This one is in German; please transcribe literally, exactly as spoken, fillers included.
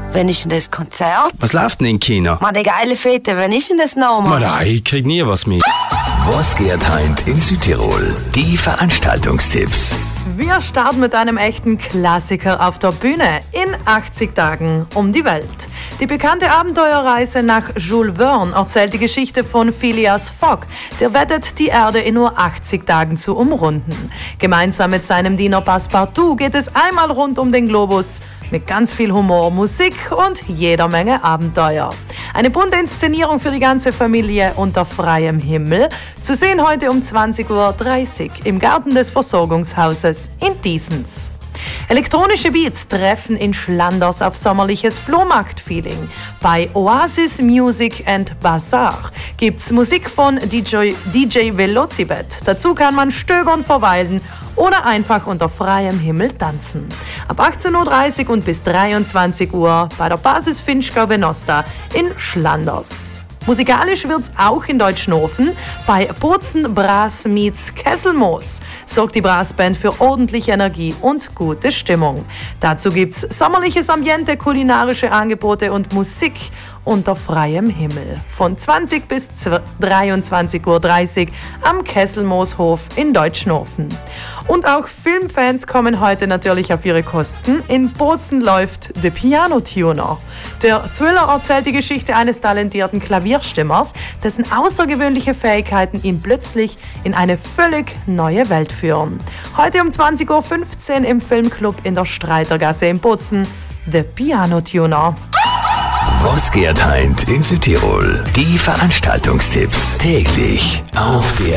Wann ist denn das Konzert? Was läuft denn im Kino? Mann, die geile Fete, wann ist denn das nochmal? Nein, ich krieg nie was mit. Was geht heint in Südtirol? Die Veranstaltungstipps. Wir starten mit einem echten Klassiker auf der Bühne in achtzig Tagen um die Welt. Die bekannte Abenteuerreise nach Jules Verne erzählt die Geschichte von Phileas Fogg, der wettet, die Erde in nur achtzig Tagen zu umrunden. Gemeinsam mit seinem Diener Passepartout geht es einmal rund um den Globus mit ganz viel Humor, Musik und jeder Menge Abenteuer. Eine bunte Inszenierung für die ganze Familie unter freiem Himmel. Zu sehen heute um zwanzig Uhr dreißig im Garten des Versorgungshauses in Diesens. Elektronische Beats treffen in Schlanders auf sommerliches Flohmarkt-Feeling. Bei Oasis Music and Bazaar gibt's Musik von D J, D J Velocibet. Dazu kann man stöbern, verweilen oder einfach unter freiem Himmel tanzen. Ab achtzehn Uhr dreißig und bis dreiundzwanzig Uhr bei der Basis Finchgau Venosta in Schlanders. Musikalisch wird's auch in Deutschnofen. Bei Bozen Brass meets Kesselmoos sorgt die Brassband für ordentliche Energie und gute Stimmung. Dazu gibt's sommerliches Ambiente, kulinarische Angebote und Musik unter freiem Himmel. Von zwanzig bis dreiundzwanzig Uhr dreißig am Kesselmooshof in Deutschnofen. Und auch Filmfans kommen heute natürlich auf ihre Kosten. In Bozen läuft The Piano Tuner. Der Thriller erzählt die Geschichte eines talentierten Klavierstimmers, dessen außergewöhnliche Fähigkeiten ihn plötzlich in eine völlig neue Welt führen. Heute um zwanzig Uhr fünfzehn im Filmclub in der Streitergasse in Bozen. The Piano Tuner. Was geht heint in Südtirol? Die Veranstaltungstipps täglich auf der